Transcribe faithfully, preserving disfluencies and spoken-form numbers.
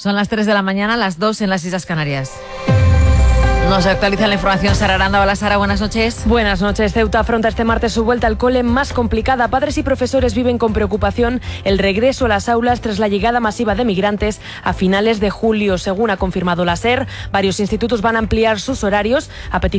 Son las tres de la mañana, las dos en las Islas Canarias. Nos actualiza la información Sara Aranda. Hola Sara, buenas noches. Buenas noches. Ceuta afronta este martes su vuelta al cole más complicada. Padres y profesores viven con preocupación el regreso a las aulas tras la llegada masiva de migrantes a finales de julio. Según ha confirmado la SER, varios institutos van a ampliar sus horarios a petición